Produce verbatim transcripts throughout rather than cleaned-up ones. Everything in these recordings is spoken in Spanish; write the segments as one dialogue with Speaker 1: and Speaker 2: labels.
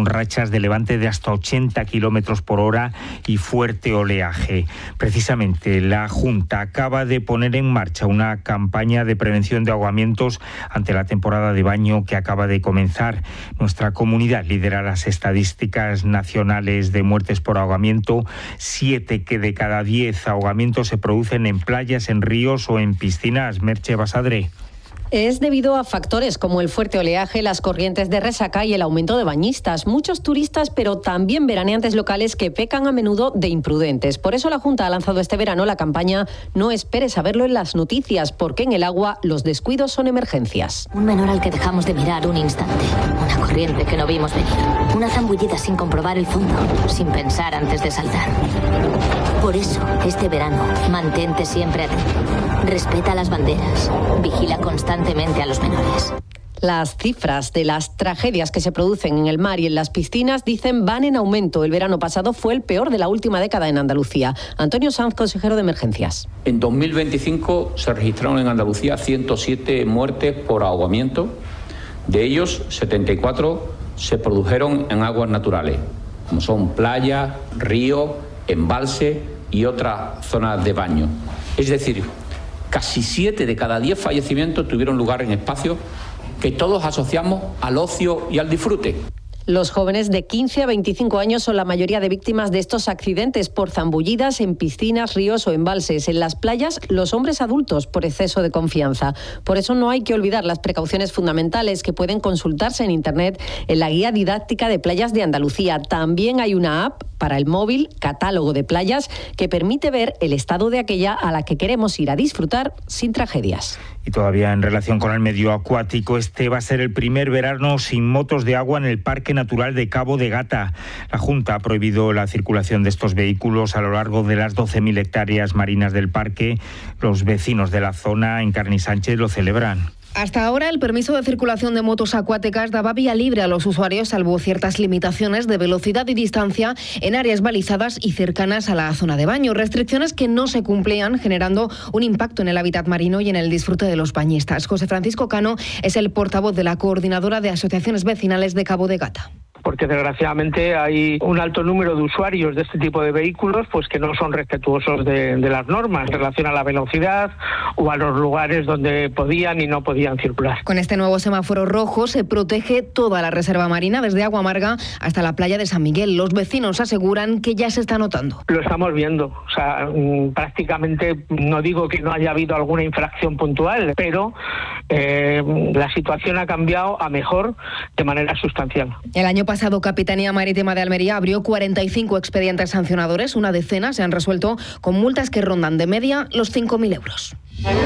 Speaker 1: con rachas de levante de hasta ochenta kilómetros por hora y fuerte oleaje. Precisamente la Junta acaba de poner en marcha una campaña de prevención de ahogamientos ante la temporada de baño que acaba de comenzar. Nuestra comunidad lidera las estadísticas nacionales de muertes por ahogamiento. Siete que de cada diez ahogamientos se producen en playas, en ríos o en piscinas. Merche Basadre.
Speaker 2: Es debido a factores como el fuerte oleaje, las corrientes de resaca y el aumento de bañistas. Muchos turistas, pero también veraneantes locales que pecan a menudo de imprudentes. Por eso la Junta ha lanzado este verano la campaña No esperes a verlo en las noticias, porque en el agua los descuidos son emergencias.
Speaker 3: Un menor al que dejamos de mirar un instante. Una corriente que no vimos venir. Una zambullida sin comprobar el fondo, sin pensar antes de saltar. Por eso, este verano, mantente siempre atento. Respeta las banderas. Vigila constantemente a los menores.
Speaker 2: Las cifras de las tragedias que se producen en el mar y en las piscinas, dicen, van en aumento. El verano pasado fue el peor de la última década en Andalucía. Antonio Sanz, consejero de Emergencias.
Speaker 4: En dos mil veinticinco se registraron en Andalucía ciento siete muertes por ahogamiento. De ellos, setenta y cuatro se produjeron en aguas naturales, como son playas, ríos, embalses y otras zonas de baño. Es decir, casi siete de cada diez fallecimientos tuvieron lugar en espacios que todos asociamos al ocio y al disfrute.
Speaker 2: Los jóvenes de quince a veinticinco años son la mayoría de víctimas de estos accidentes por zambullidas en piscinas, ríos o embalses. En las playas, los hombres adultos por exceso de confianza. Por eso no hay que olvidar las precauciones fundamentales que pueden consultarse en Internet en la guía didáctica de playas de Andalucía. También hay una app para el móvil, Catálogo de Playas, que permite ver el estado de aquella a la que queremos ir a disfrutar sin tragedias.
Speaker 1: Y todavía en relación con el medio acuático, este va a ser el primer verano sin motos de agua en el Parque Natural de Cabo de Gata. La Junta ha prohibido la circulación de estos vehículos a lo largo de las doce mil hectáreas marinas del parque. Los vecinos de la zona en Carni Sánchez lo celebran.
Speaker 5: Hasta ahora, el permiso de circulación de motos acuáticas daba vía libre a los usuarios, salvo ciertas limitaciones de velocidad y distancia en áreas balizadas y cercanas a la zona de baño. Restricciones que no se cumplían, generando un impacto en el hábitat marino y en el disfrute de los bañistas. José Francisco Cano es el portavoz de la Coordinadora de Asociaciones Vecinales de Cabo de Gata.
Speaker 6: Porque desgraciadamente hay un alto número de usuarios de este tipo de vehículos pues que no son respetuosos de, de las normas en relación a la velocidad o a los lugares donde podían y no podían circular.
Speaker 5: Con este nuevo semáforo rojo se protege toda la reserva marina, desde Agua Amarga hasta la playa de San Miguel. Los vecinos aseguran que ya se está notando.
Speaker 6: Lo estamos viendo, o sea, prácticamente no digo que no haya habido alguna infracción puntual, pero eh, la situación ha cambiado a mejor de manera sustancial.
Speaker 5: El año pasado pasado, Capitanía Marítima de Almería abrió cuarenta y cinco expedientes sancionadores. Una decena se han resuelto con multas que rondan de media los cinco mil euros.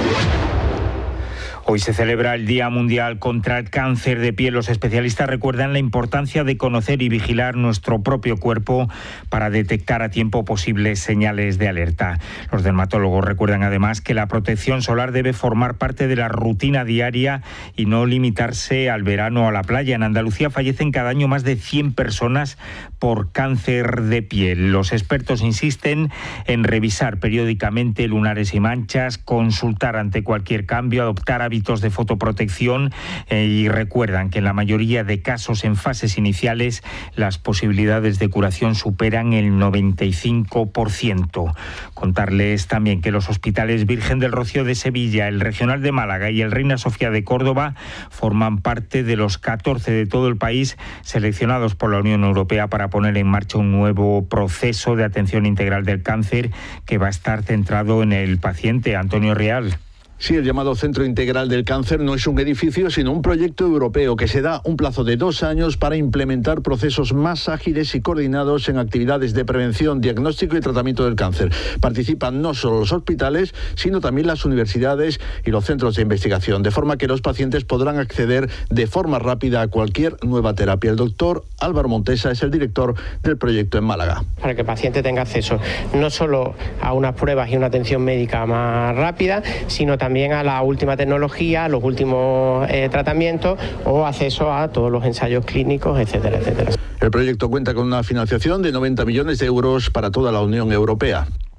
Speaker 1: Hoy se celebra el Día Mundial contra el Cáncer de Piel. Los especialistas recuerdan la importancia de conocer y vigilar nuestro propio cuerpo para detectar a tiempo posibles señales de alerta. Los dermatólogos recuerdan además que la protección solar debe formar parte de la rutina diaria y no limitarse al verano o a la playa. En Andalucía fallecen cada año más de cien personas por cáncer de piel. Los expertos insisten en revisar periódicamente lunares y manchas, consultar ante cualquier cambio, adoptar hábitos de fotoprotección eh, y recuerdan que en la mayoría de casos en fases iniciales las posibilidades de curación superan el noventa y cinco por ciento. Contarles también que los hospitales Virgen del Rocío de Sevilla, el Regional de Málaga y el Reina Sofía de Córdoba forman parte de los catorce de todo el país seleccionados por la Unión Europea para poner en marcha un nuevo proceso de atención integral del cáncer que va a estar centrado en el paciente. Antonio Real.
Speaker 7: Sí, el llamado Centro Integral del Cáncer no es un edificio, sino un proyecto europeo que se da un plazo de dos años para implementar procesos más ágiles y coordinados en actividades de prevención, diagnóstico y tratamiento del cáncer. Participan no solo los hospitales, sino también las universidades y los centros de investigación, de forma que los pacientes podrán acceder de forma rápida a cualquier nueva terapia. El doctor Álvaro Montesa es el director del proyecto en Málaga.
Speaker 8: Para que el paciente tenga acceso no solo a unas pruebas y una atención médica más rápida, sino también también a la última tecnología, a los últimos eh, tratamientos o acceso a todos los ensayos clínicos, etcétera, etcétera.
Speaker 7: El proyecto cuenta con una financiación de noventa millones de euros para toda la Unión Europea.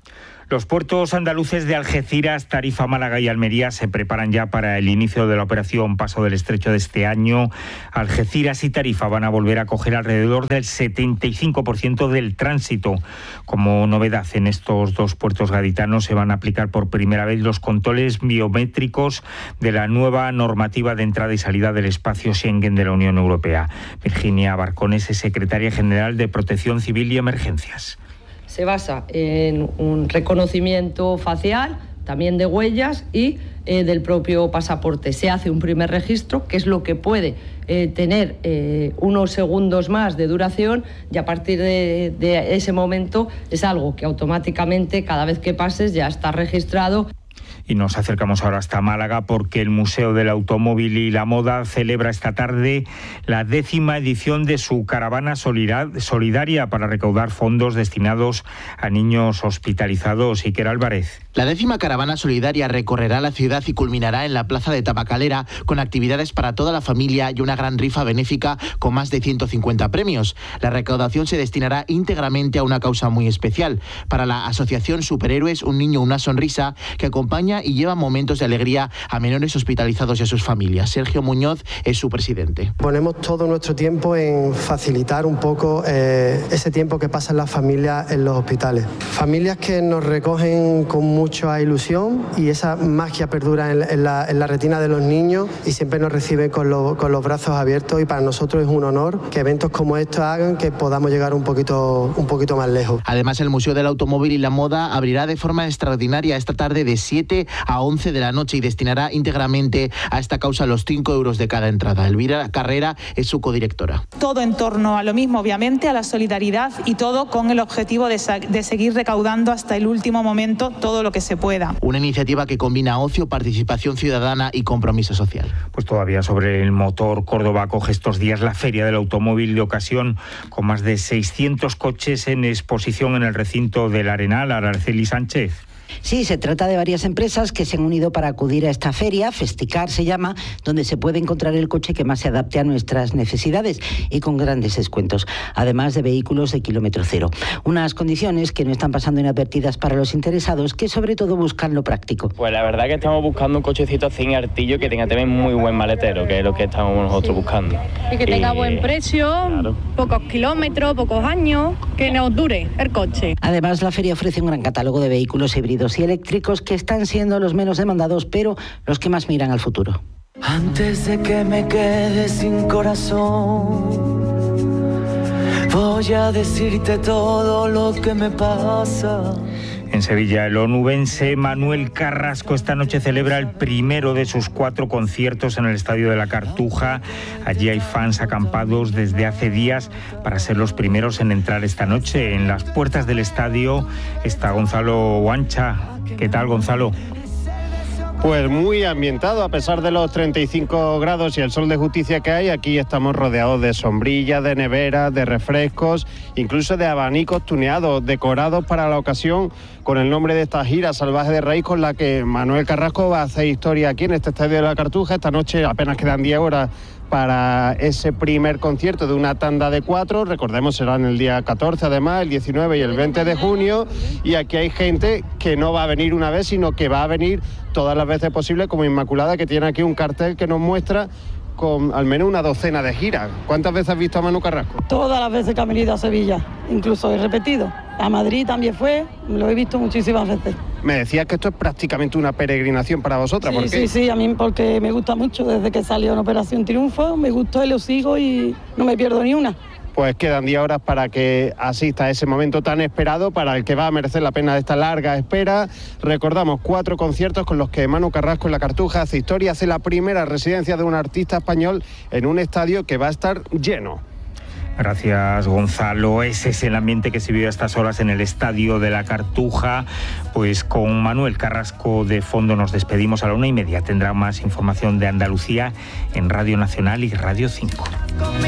Speaker 1: Los puertos andaluces de Algeciras, Tarifa, Málaga y Almería se preparan ya para el inicio de la operación Paso del Estrecho de este año. Algeciras y Tarifa van a volver a coger alrededor del setenta y cinco por ciento del tránsito. Como novedad, en estos dos puertos gaditanos se van a aplicar por primera vez los controles biométricos de la nueva normativa de entrada y salida del espacio Schengen de la Unión Europea. Virginia Barcones es secretaria general de Protección Civil y Emergencias.
Speaker 9: Se basa en un reconocimiento facial, también de huellas y eh, del propio pasaporte. Se hace un primer registro, que es lo que puede eh, tener eh, unos segundos más de duración, y a partir de, de ese momento es algo que automáticamente, cada vez que pases, ya está registrado.
Speaker 1: Y nos acercamos ahora hasta Málaga porque el Museo del Automóvil y la Moda celebra esta tarde la décima edición de su caravana solidaria para recaudar fondos destinados a niños hospitalizados. Iker Álvarez.
Speaker 10: La décima caravana solidaria recorrerá la ciudad y culminará en la plaza de Tabacalera con actividades para toda la familia y una gran rifa benéfica con más de ciento cincuenta premios. La recaudación se destinará íntegramente a una causa muy especial, para la asociación Superhéroes Un Niño Una Sonrisa, que acompaña y lleva momentos de alegría a menores hospitalizados y a sus familias. Sergio Muñoz es su presidente.
Speaker 11: Ponemos todo nuestro tiempo en facilitar un poco eh, ese tiempo que pasan las familias en los hospitales. Familias que nos recogen con mucha ilusión y esa magia perdura en, en, la, en la retina de los niños y siempre nos reciben con, lo, con los brazos abiertos, y para nosotros es un honor que eventos como estos hagan que podamos llegar un poquito, un poquito más lejos.
Speaker 10: Además, el Museo del Automóvil y la Moda abrirá de forma extraordinaria esta tarde de siete a once de la noche y destinará íntegramente a esta causa los cinco euros de cada entrada. Elvira Carrera es su codirectora.
Speaker 12: Todo en torno a lo mismo, obviamente, a la solidaridad, y todo con el objetivo de, de seguir recaudando hasta el último momento todo lo que se pueda.
Speaker 10: Una iniciativa que combina ocio, participación ciudadana y compromiso social.
Speaker 1: Pues todavía sobre el motor, Córdoba acoge estos días la Feria del Automóvil de Ocasión, con más de seiscientos coches en exposición en el recinto del Arenal. Araceli Sánchez.
Speaker 13: Sí, se trata de varias empresas que se han unido para acudir a esta feria, Festicar se llama, donde se puede encontrar el coche que más se adapte a nuestras necesidades y con grandes descuentos, además de vehículos de kilómetro cero. Unas condiciones que no están pasando inadvertidas para los interesados, que sobre todo buscan lo práctico.
Speaker 14: Pues la verdad que estamos buscando un cochecito sin artillo que tenga también muy buen maletero, que es lo que estamos nosotros sí. buscando.
Speaker 15: Y que tenga y... buen precio,
Speaker 14: claro.
Speaker 15: pocos kilómetros, pocos años, que nos dure el coche.
Speaker 13: Además, la feria ofrece un gran catálogo de vehículos híbridos y eléctricos que están siendo los menos demandados, pero los que más miran al futuro.
Speaker 16: Antes de que me quede sin corazón, voy a decirte todo lo que me pasa.
Speaker 1: En Sevilla, el onubense Manuel Carrasco esta noche celebra el primero de sus cuatro conciertos en el Estadio de la Cartuja. Allí hay fans acampados desde hace días para ser los primeros en entrar esta noche. En las puertas del estadio está Gonzalo Guancha. ¿Qué tal, Gonzalo?
Speaker 17: Pues muy ambientado, a pesar de los treinta y cinco grados y el sol de justicia que hay. Aquí estamos rodeados de sombrillas, de neveras, de refrescos, incluso de abanicos tuneados, decorados para la ocasión, con el nombre de esta gira Salvaje de Raíz, con la que Manuel Carrasco va a hacer historia aquí en este Estadio de la Cartuja. Esta noche apenas quedan diez horas para ese primer concierto de una tanda de cuatro. Recordemos, serán el día catorce, además, el diecinueve y el veinte de junio. Y aquí hay gente que no va a venir una vez, sino que va a venir todas las veces posible, como Inmaculada, que tiene aquí un cartel que nos muestra con al menos una docena de giras. ¿Cuántas veces has visto a Manu Carrasco?
Speaker 18: Todas las veces que ha venido a Sevilla, incluso he repetido. A Madrid también fue, lo he visto muchísimas veces.
Speaker 17: Me decías que esto es prácticamente una peregrinación para vosotras.
Speaker 18: Sí,
Speaker 17: ¿por qué?
Speaker 18: sí, sí, a mí porque me gusta mucho. Desde que salió en Operación Triunfo, me gustó y lo sigo y no me pierdo ni una.
Speaker 17: Pues quedan diez horas para que asista a ese momento tan esperado, para el que va a merecer la pena esta larga espera. Recordamos cuatro conciertos con los que Manu Carrasco en la Cartuja hace historia, hace la primera residencia de un artista español en un estadio que va a estar lleno.
Speaker 1: Gracias, Gonzalo. Ese es el ambiente que se vive a estas horas en el Estadio de la Cartuja. Pues con Manuel Carrasco de fondo nos despedimos. A la una y media tendrá más información de Andalucía en Radio Nacional y Radio cinco.